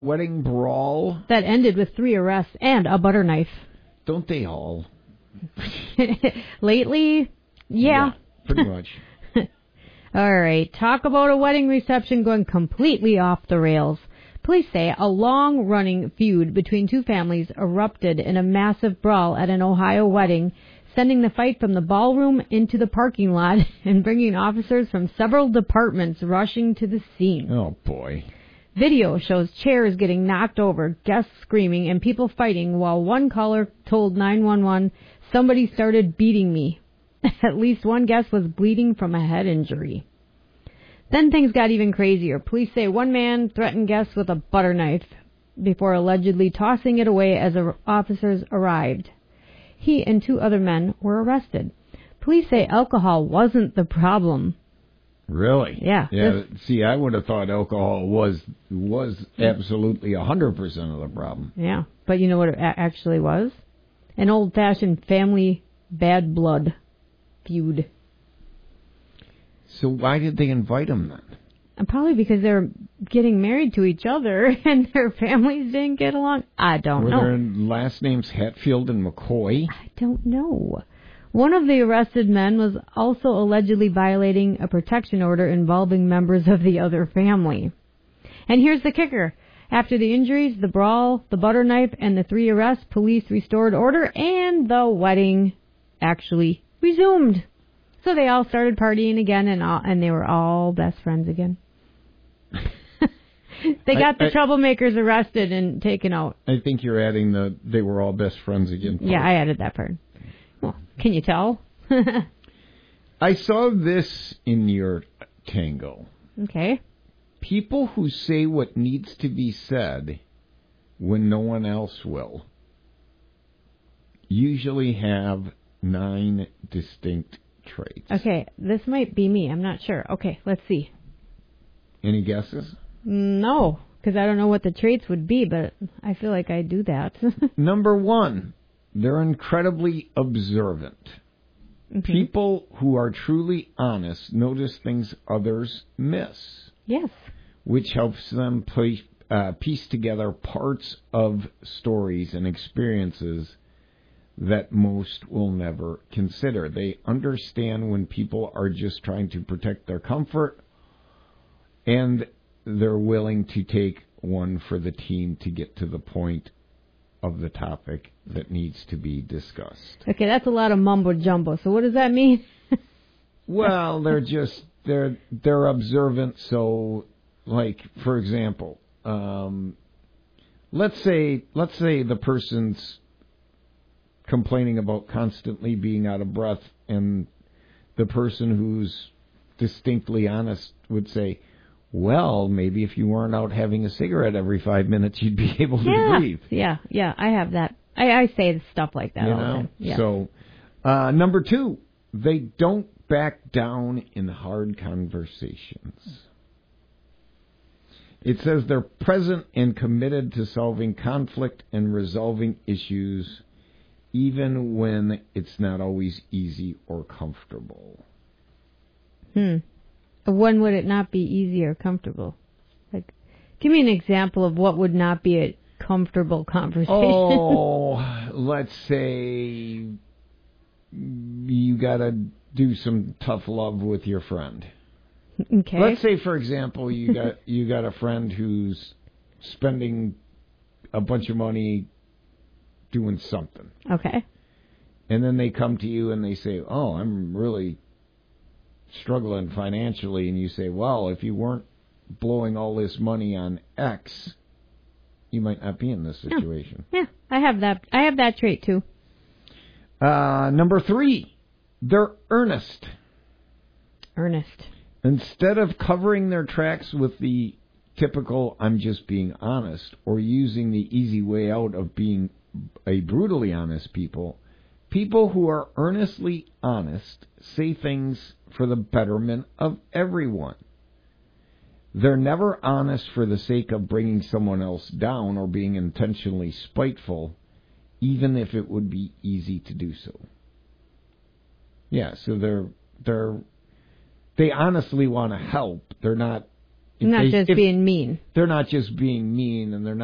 wedding brawl that ended with 3 arrests and a butter knife. Don't they all? Lately, yeah. Pretty much. All right, talk about a wedding reception going completely off the rails. Police say a long-running feud between 2 families erupted in a massive brawl at an Ohio wedding, sending the fight from the ballroom into the parking lot and bringing officers from several departments rushing to the scene. Oh, boy. Video shows chairs getting knocked over, guests screaming, and people fighting while one caller told 911, "Somebody started beating me." At least one guest was bleeding from a head injury. Then things got even crazier. Police say one man threatened guests with a butter knife before allegedly tossing it away as officers arrived. He and 2 other men were arrested. Police say alcohol wasn't the problem. Really? Yeah. See, I would have thought alcohol was absolutely 100% of the problem. Yeah, but you know what it actually was? An old-fashioned family bad blood feud. So why did they invite him then? And probably because they're getting married to each other and their families didn't get along. I don't know. Were their last names Hatfield and McCoy? I don't know. One of the arrested men was also allegedly violating a protection order involving members of the other family. And here's the kicker. After the injuries, the brawl, the butter knife, and the 3 arrests, police restored order and the wedding actually resumed. So they all started partying again, and they were all best friends again. They got the troublemakers arrested and taken out. I think you're adding they were all best friends again part. Yeah, I added that part. Well, can you tell? I saw this in your tango. Okay. People who say what needs to be said when no one else will usually have 9 distinct traits. Okay, this might be me. I'm not sure. Okay, let's see. Any guesses? No, because I don't know what the traits would be, but I feel like I do that. Number 1, they're incredibly observant. Mm-hmm. People who are truly honest notice things others miss. Yes. Which helps them piece together parts of stories and experiences that most will never consider. They understand when people are just trying to protect their comfort, and they're willing to take one for the team to get to the point of the topic that needs to be discussed. Okay, that's a lot of mumbo jumbo. So what does that mean? Well, they're observant. So, like, for example, let's say the person's complaining about constantly being out of breath, and the person who's distinctly honest would say, well, maybe if you weren't out having a cigarette every 5 minutes, you'd be able to breathe. Yeah, I have that. I say stuff like that all the time. Yeah. So, number 2, they don't back down in hard conversations. It says they're present and committed to solving conflict and resolving issues, even when it's not always easy or comfortable. When would it not be easy or comfortable? Like, give me an example of what would not be a comfortable conversation. Oh, let's say you got to do some tough love with your friend. Okay. Let's say, for example, you got a friend who's spending a bunch of money doing something. Okay. And then they come to you and they say, "Oh, I'm really struggling financially," and you say, "Well, if you weren't blowing all this money on X, you might not be in this situation." Yeah, I have that. I have that trait too. Number 3, they're earnest. Earnest. Instead of covering their tracks with the typical "I'm just being honest" or using the easy way out of being a brutally honest people who are earnestly honest say things for the betterment of everyone. They're never honest for the sake of bringing someone else down or being intentionally spiteful, even if it would be easy to do so. Yeah, so they honestly want to help. They're not Not just being mean. They're not just being mean, and they're